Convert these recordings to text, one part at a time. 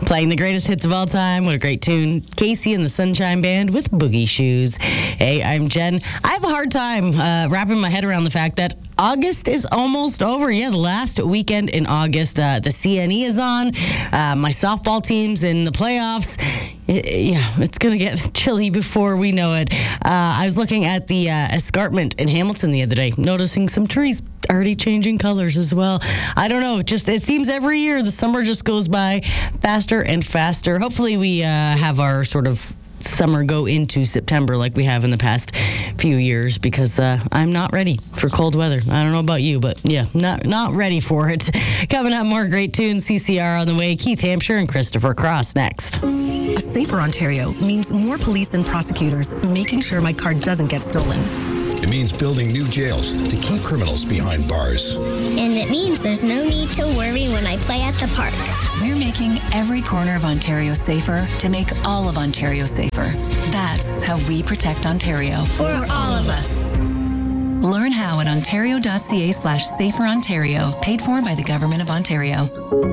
Playing the greatest hits of all time. What a great tune. Casey and the Sunshine Band with Boogie Shoes. Hey, I'm Jen. I have a hard time wrapping my head around the fact that August is almost over. Yeah, the last weekend in August. The CNE is on. My softball team's in the playoffs. It's going to get chilly before we know it. I was looking at the escarpment in Hamilton the other day, noticing some trees already changing colors as well. I don't know. It seems every year the summer just goes by faster and faster. Hopefully we have our sort of summer go into September like we have in the past few years, because I'm not ready for cold weather. I don't know about you, but yeah, not ready for it. Coming up, more great tunes. CCR on the way. Keith Hampshire and Christopher Cross next. A safer Ontario means more police and prosecutors making sure my car doesn't get stolen. It means building new jails to keep criminals behind bars. And it means there's no need to worry when I play at the park. We're making every corner of Ontario safer to make all of Ontario safer. That's how we protect Ontario. For all of us. Learn how at ontario.ca/saferontario. Paid for by the Government of Ontario.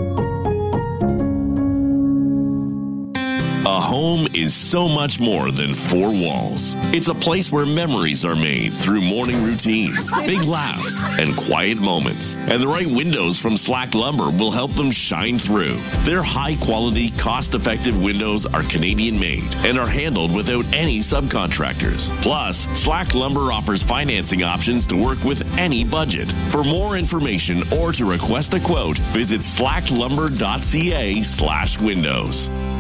A home is so much more than four walls. It's a place where memories are made through morning routines, big laughs, and quiet moments. And the right windows from Slack Lumber will help them shine through. Their high-quality, cost-effective windows are Canadian-made and are handled without any subcontractors. Plus, Slack Lumber offers financing options to work with any budget. For more information or to request a quote, visit slacklumber.ca/windows.